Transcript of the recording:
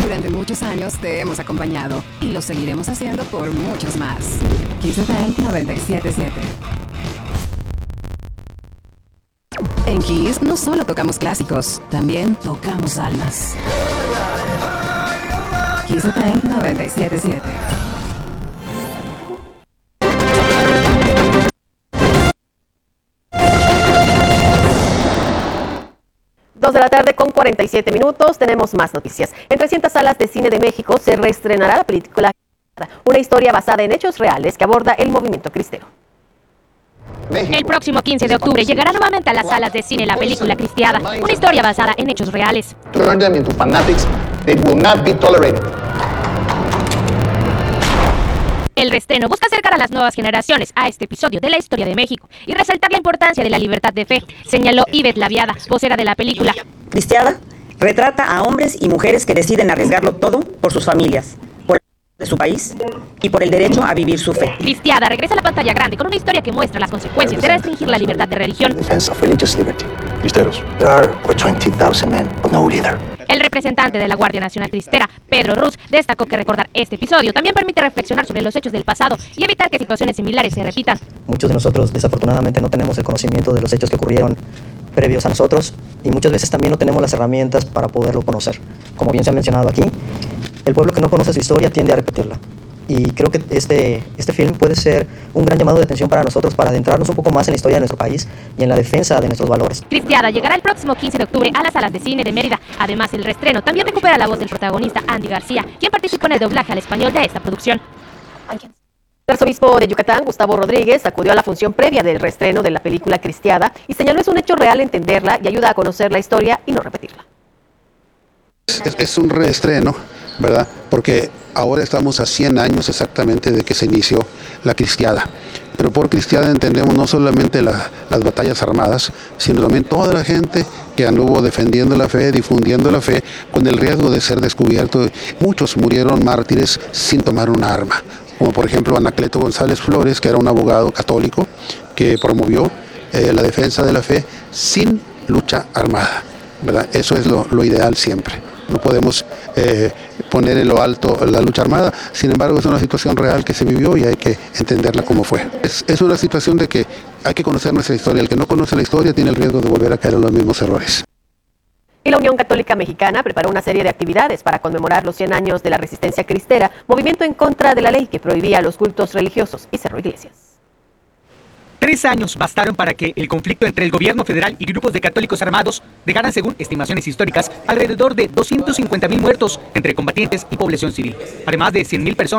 Durante muchos años te hemos acompañado y lo seguiremos haciendo por muchos más. Kiss FM 97.7. En Kiss no solo tocamos clásicos, también tocamos almas. Kiss FM 97.7. 2 de la tarde con 47 minutos. Tenemos más noticias. En 300 salas de cine de México se reestrenará la película, una historia basada en hechos reales que aborda el movimiento cristero. El próximo 15 de octubre llegará nuevamente a las salas de cine la película Cristiada, una historia basada en hechos reales. Turn them into fanatics. They will not be tolerated. El reestreno busca acercar a las nuevas generaciones a este episodio de la historia de México y resaltar la importancia de la libertad de fe, señaló Ivette Laviada, vocera de la película. Cristiada retrata a hombres y mujeres que deciden arriesgarlo todo por sus familias, por el de su país y por el derecho a vivir su fe. Cristiada regresa a la pantalla grande con una historia que muestra las consecuencias de restringir la libertad de religión. Defense of religious liberty. Cristeros. There are over 20,000 men, but no leader. El representante de la Guardia Nacional Cristera, Pedro Ruz, destacó que recordar este episodio también permite reflexionar sobre los hechos del pasado y evitar que situaciones similares se repitan. Muchos de nosotros desafortunadamente no tenemos el conocimiento de los hechos que ocurrieron previos a nosotros y muchas veces también no tenemos las herramientas para poderlo conocer. Como bien se ha mencionado aquí, el pueblo que no conoce su historia tiende a repetirla. Y creo que este film puede ser un gran llamado de atención para nosotros para adentrarnos un poco más en la historia de nuestro país y en la defensa de nuestros valores. Cristiada llegará el próximo 15 de octubre a las salas de cine de Mérida. Además, el reestreno también recupera la voz del protagonista Andy García, quien participó en el doblaje al español de esta producción. El arzobispo de Yucatán, Gustavo Rodríguez, acudió a la función previa del reestreno de la película Cristiada y señaló es un hecho real entenderla y ayuda a conocer la historia y no repetirla. Es un reestreno, ¿verdad? Porque ahora estamos a 100 años exactamente de que se inició la Cristiada. Pero por Cristiada entendemos no solamente las batallas armadas, sino también toda la gente que anduvo defendiendo la fe, difundiendo la fe, con el riesgo de ser descubierto. Muchos murieron mártires sin tomar una arma, como por ejemplo Anacleto González Flores, que era un abogado católico que promovió la defensa de la fe sin lucha armada, ¿verdad? Eso es lo ideal siempre. No podemos poner en lo alto la lucha armada, sin embargo es una situación real que se vivió y hay que entenderla como fue. Es una situación de que hay que conocer nuestra historia. El que no conoce la historia tiene el riesgo de volver a caer en los mismos errores. Y la Unión Católica Mexicana preparó una serie de actividades para conmemorar los 100 años de la resistencia cristera, movimiento en contra de la ley que prohibía los cultos religiosos, y cerró iglesias. 3 años bastaron para que el conflicto entre el gobierno federal y grupos de católicos armados dejaran, según estimaciones históricas, alrededor de 250,000 muertos entre combatientes y población civil, además de 100,000 personas